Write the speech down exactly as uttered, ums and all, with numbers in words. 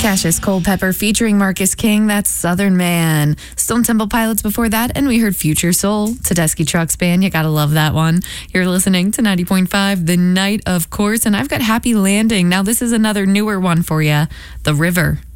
Cassius Culpepper featuring Marcus King, that's Southern Man. Stone Temple Pilots before that, and we heard Future Soul. Tedeschi Trucks Band, you gotta love that one. You're listening to ninety point five The Night, of course, and I've got Happy Landing. Now this is another newer one for you, The River.